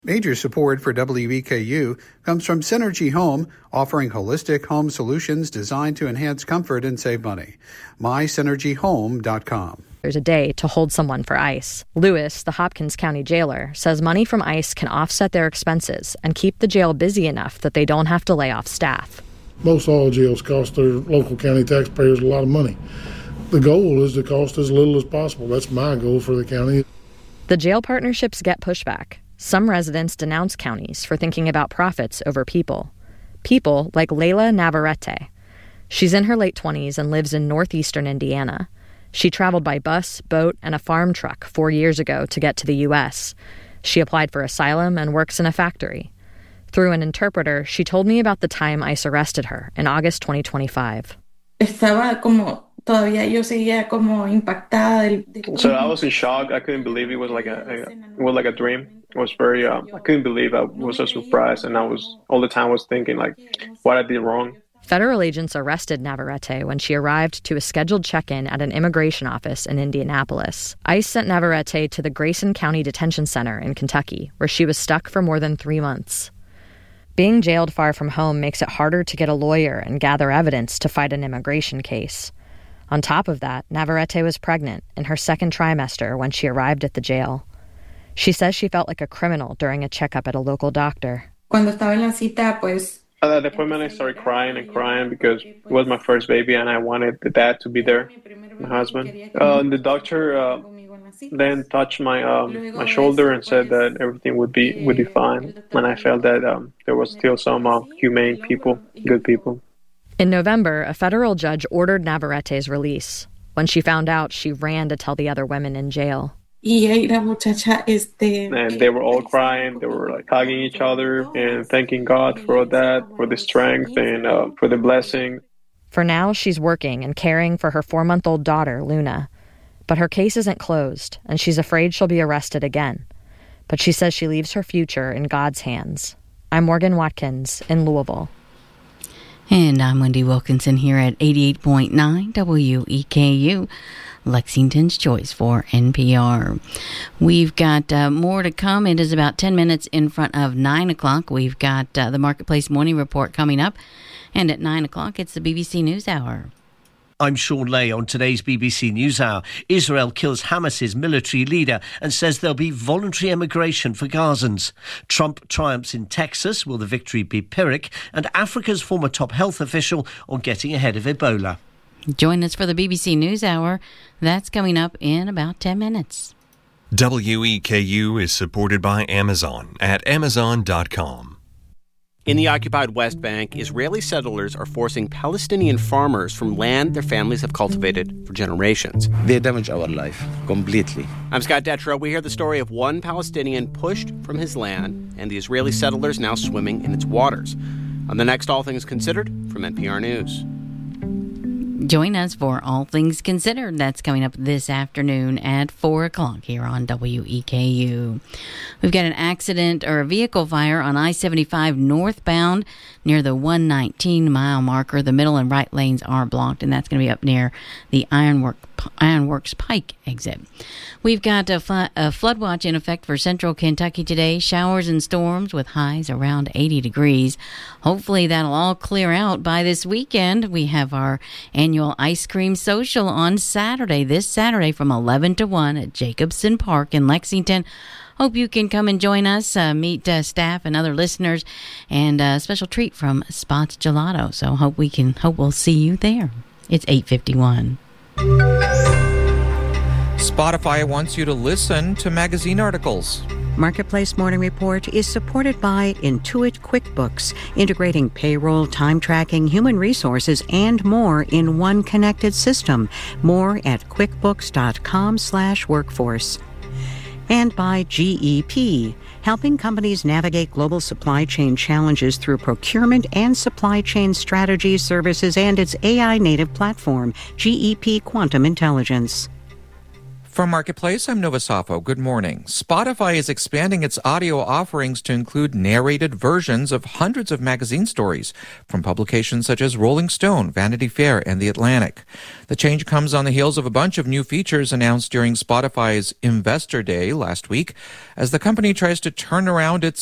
Major support for WEKU comes from Synergy Home, offering holistic home solutions designed to enhance comfort and save money. MySynergyHome.com. There's a day to hold someone for ICE. Lewis, the Hopkins County jailer, says money from ICE can offset their expenses and keep the jail busy enough that they don't have to lay off staff. Most all jails cost their local county taxpayers a lot of money. The goal is to cost as little as possible. That's my goal for the county. The jail partnerships get pushback. Some residents denounce counties for thinking about profits over people. People like Layla Navarrete. She's in her late 20s and lives in northeastern Indiana. She traveled by bus, boat, and a farm truck 4 years ago to get to the U.S. She applied for asylum and works in a factory. Through an interpreter, she told me about the time ICE arrested her in August 2025. Todavía yo seguía como impactada. So I was in shock. I couldn't believe it was like a dream. It was very, I couldn't believe I was so surprised. And I was, all the time was thinking like, what I did wrong. Federal agents arrested Navarrete when she arrived to a scheduled check-in at an immigration office in Indianapolis. ICE sent Navarrete to the Grayson County Detention Center in Kentucky, where she was stuck for more than 3 months. Being jailed far from home makes it harder to get a lawyer and gather evidence to fight an immigration case. On top of that, Navarrete was pregnant in her second trimester when she arrived at the jail. She says she felt like a criminal during a checkup at a local doctor. Cuando estaba en la cita, pues. At the appointment, I started crying and crying because it was my first baby and I wanted the dad to be there, my husband. The doctor then touched my shoulder and said that everything would be fine. And I felt that there was still some humane people, good people. In November, a federal judge ordered Navarrete's release. When she found out, she ran to tell the other women in jail. And they were all crying. They were like hugging each other and thanking God for that, for the strength and for the blessing. For now, she's working and caring for her 4-month-old daughter, Luna. But her case isn't closed, and she's afraid she'll be arrested again. But she says she leaves her future in God's hands. I'm Morgan Watkins in Louisville. And I'm Wendy Wilkinson here at 88.9 WEKU, Lexington's Choice for NPR. We've got more to come. It is about 10 minutes in front of 9 o'clock. We've got the Marketplace Morning Report coming up. And at 9 o'clock, it's the BBC NewsHour. I'm Sean Lay on today's BBC NewsHour. Israel kills Hamas's military leader and says there'll be voluntary emigration for Gazans. Trump triumphs in Texas. Will the victory be Pyrrhic? And Africa's former top health official on getting ahead of Ebola. Join us for the BBC NewsHour. That's coming up in about 10 minutes. WEKU is supported by Amazon at Amazon.com. In the occupied West Bank, Israeli settlers are forcing Palestinian farmers from land their families have cultivated for generations. They damage our life completely. I'm Scott Detrow. We hear the story of one Palestinian pushed from his land and the Israeli settlers now swimming in its waters. On the next All Things Considered from NPR News. Join us for All Things Considered. That's coming up this afternoon at 4 o'clock here on WEKU. We've got an accident or a vehicle fire on I-75 northbound near the 119-mile marker. The middle and right lanes are blocked, and that's going to be up near the Ironworks Pike exit. We've got a flood watch in effect for central Kentucky today. Showers and storms with highs around 80 degrees. Hopefully that'll all clear out by this weekend. We have our annual ice cream social on Saturday, this Saturday from 11 to 1 at Jacobson Park in Lexington. Hope you can come and join us, meet staff and other listeners, and a special treat from Spots Gelato. So hope we'll see you there. It's 8:51. Spotify wants you to listen to magazine articles. Marketplace Morning Report is supported by Intuit QuickBooks, integrating payroll, time tracking, human resources, and more in one connected system. More at quickbooks.com/workforce. And by GEP, helping companies navigate global supply chain challenges through procurement and supply chain strategy services and its AI-native platform, GEP Quantum Intelligence. From Marketplace, I'm Nova Safo. Good morning. Spotify is expanding its audio offerings to include narrated versions of hundreds of magazine stories from publications such as Rolling Stone, Vanity Fair, and The Atlantic. The change comes on the heels of a bunch of new features announced during Spotify's Investor Day last week, as the company tries to turn around its